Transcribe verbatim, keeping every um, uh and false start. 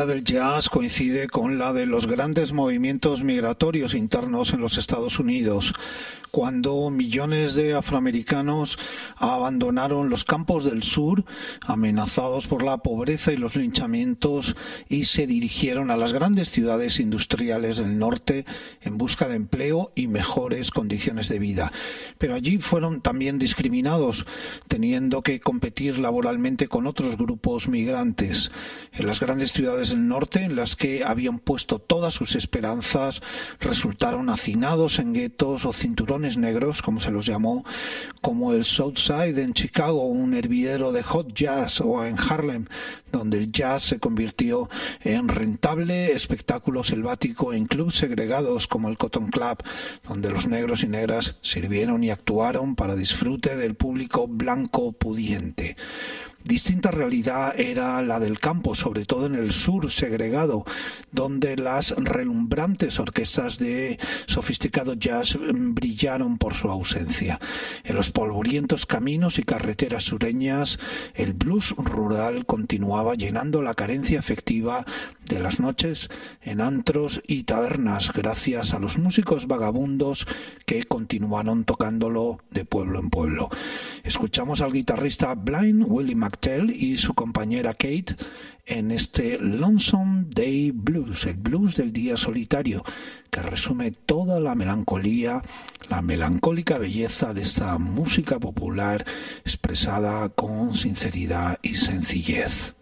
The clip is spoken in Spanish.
del jazz coincide con la de los grandes movimientos migratorios internos en los Estados Unidos, cuando millones de afroamericanos abandonaron los campos del sur, amenazados por la pobreza y los linchamientos, y se dirigieron a las grandes ciudades industriales del norte en busca de empleo y mejores condiciones de vida. Pero allí fueron también discriminados, teniendo que competir laboralmente con otros grupos migrantes. En las grandes ciudades del norte, en las que habían puesto todas sus esperanzas, resultaron hacinados en guetos o cinturones negros, como se los llamó, como el South Side en Chicago, un hervidero de hot jazz, o en Harlem, donde el jazz se convirtió en rentable espectáculo selvático, en clubes segregados como el Cotton Club, donde los negros y negras sirvieron y actuaron para disfrute del público blanco pudiente. Distinta realidad era la del campo, sobre todo en el sur segregado, donde las relumbrantes orquestas de sofisticado jazz brillaron por su ausencia. En los polvorientos caminos y carreteras sureñas, el blues rural continuaba llenando la carencia efectiva de las noches en antros y tabernas, gracias a los músicos vagabundos que continuaron tocándolo de pueblo en pueblo. Escuchamos al guitarrista Blind Willie McTell y su compañera Kate en este Lonesome Day Blues, el blues del día solitario, que resume toda la melancolía, la melancólica belleza de esta música popular expresada con sinceridad y sencillez.